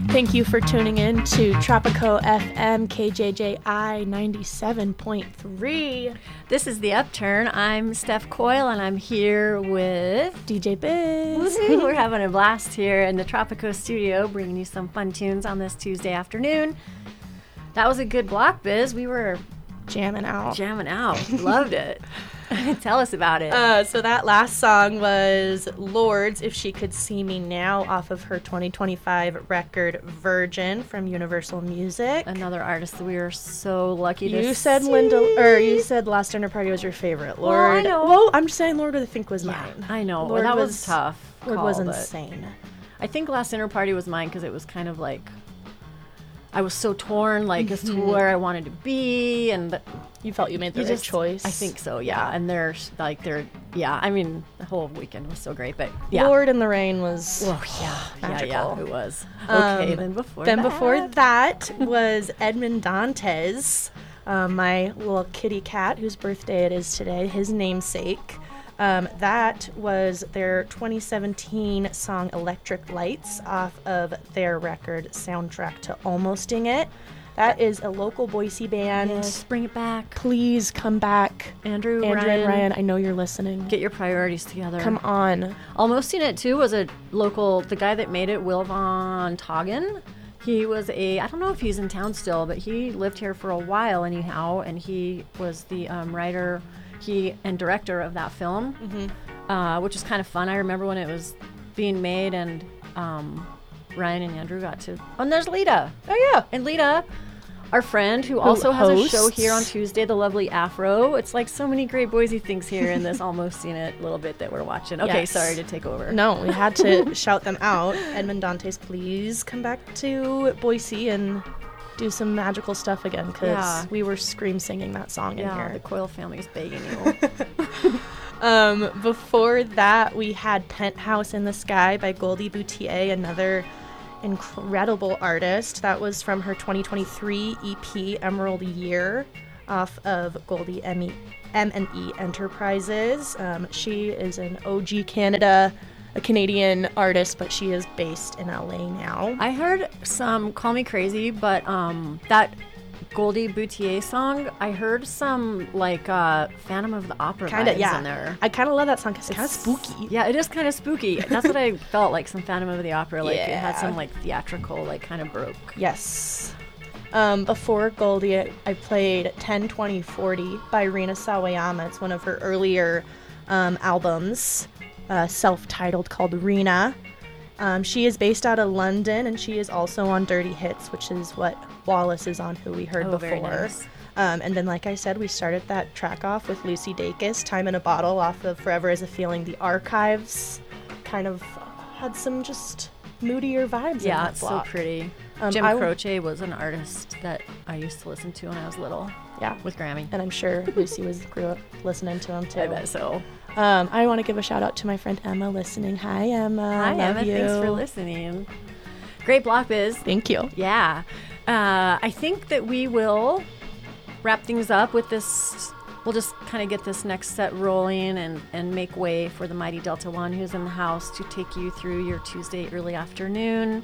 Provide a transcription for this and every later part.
Thank you for tuning in to Tropico FM KJJI 97.3. This is The Upturn. I'm Steph Coyle, and I'm here with DJ Biz. We're having a blast here in the Tropico studio, bringing you some fun tunes on this Tuesday afternoon. That was a good block, Biz. We were jamming out. Loved it. Tell us about it. So that last song was Lords, If She Could See Me Now, off of her 2025 record Virgin from Universal Music. Another artist that we are so lucky to see. You said you said Last Dinner Party was your favorite. Lord. Well, I know. Well, I'm just saying Lord, I think was mine. I know. Lord that was tough. Lord was insane. I think Last Dinner Party was mine because it was kind of like I was so torn, like, as to where I wanted to be, and you felt you made the right choice. I think so, yeah. And the whole weekend was so great, but yeah. Lord in the Rain was magical. Yeah, it was. Okay, before that was Edmond Dantes, my little kitty cat whose birthday it is today, his namesake. That was their 2017 song Electric Lights off of their record Soundtrack to Almosting It. That is a local Boise band. Yes, bring it back. Please come back. Andrew and Ryan, I know you're listening. Get your priorities together. Come on. Almosting It, too, was a local, the guy that made it, Will Von Toggen. He was I don't know if he's in town still, but he lived here for a while anyhow, and he was the writer and director of that film, which was kind of fun. I remember when it was being made, and Ryan and Andrew got to... And there's Lita. Oh, yeah. And Lita, our friend, who also has a show here on Tuesday, The Lovely Afro. It's like so many great Boise things here in this Almosting It little bit that we're watching. Okay, yes. Sorry to take over. No, we had to shout them out. Edmond Dantes, please come back to Boise and do some magical stuff again, because we were scream singing that song in here. The Coyle family is begging you. Before that, we had Penthouse in the Sky by Goldie Boutier, another incredible artist. That was from her 2023 EP Emerald Year off of Goldie M&E Enterprises. She is an OG Canada, a Canadian artist, but she is based in LA now. I heard some, call me crazy, but that Goldie Boutier song, I heard some like Phantom of the Opera vibes in there. I kind of love that song because it's kind of spooky. Yeah, it is kind of spooky. That's what I felt like, some Phantom of the Opera. Like it had some like theatrical, like kind of Baroque. Yes. Before Goldie, I played 10, 20, 40 by Rina Sawayama. It's one of her earlier albums. Self-titled, called Rina. She is based out of London, and she is also on Dirty Hits, which is what Wallace is on, who we heard before. Very nice. And then, like I said, we started that track off with Lucy Dacus, Time in a Bottle, off of Forever Is a Feeling. The Archives kind of had some just moodier vibes in that block. Yeah, it's so pretty. Jim Croce was an artist that I used to listen to when I was little. Yeah. With Grammy. And I'm sure Lucy grew up listening to him, too. I bet so. I want to give a shout out to my friend Emma listening. Hi, Emma. Hi, Emma. You. Thanks for listening. Great block, Biz. Thank you. Yeah. I think that we will wrap things up with this. We'll just kind of get this next set rolling and make way for the mighty Delta One, who's in the house, to take you through your Tuesday early afternoon.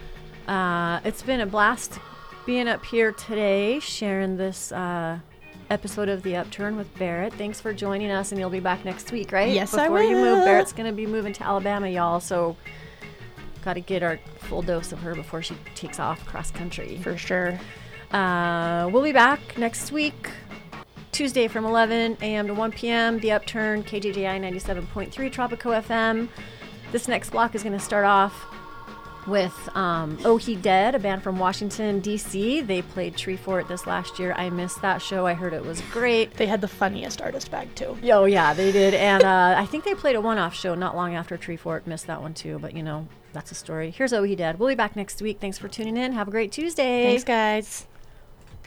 It's been a blast being up here today, sharing this episode of The Upturn with Barrett. Thanks for joining us, and you'll be back next week, right? Yes, I will. Before you move, Barrett's going to be moving to Alabama, y'all, so got to get our full dose of her before she takes off cross country. For sure. We'll be back next week, Tuesday from 11 a.m. to 1 p.m. The Upturn, KJJI 97.3, Tropico FM. This next block is going to start off with Oh He Dead, a band from Washington, D.C. They played Treefort this last year. I missed that show. I heard it was great. They had the funniest artist bag, too. Oh, yeah, they did. And I think they played a one-off show not long after Treefort. Missed that one, too. But, that's a story. Here's Oh He Dead. We'll be back next week. Thanks for tuning in. Have a great Tuesday. Thanks, guys.